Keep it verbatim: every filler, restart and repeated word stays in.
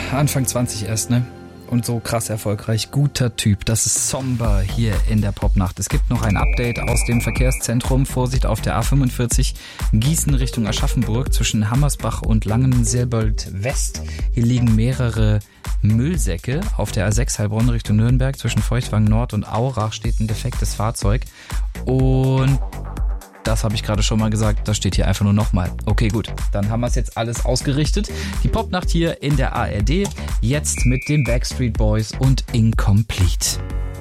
Anfang zwanzig erst, ne? Und so krass erfolgreich. Guter Typ. Das ist Somber hier in der Popnacht. Es gibt noch ein Update aus dem Verkehrszentrum. Vorsicht auf der A fünfundvierzig Gießen Richtung Aschaffenburg zwischen Hammersbach und Langenselbold West. Hier liegen mehrere Müllsäcke. Auf der A sechs Heilbronn Richtung Nürnberg zwischen Feuchtwagen Nord und Aurach steht ein defektes Fahrzeug. Und das habe ich gerade schon mal gesagt, das steht hier einfach nur nochmal. Okay, gut, dann haben wir es jetzt alles ausgerichtet. Die Popnacht hier in der A R D, jetzt mit den Backstreet Boys und Incomplete.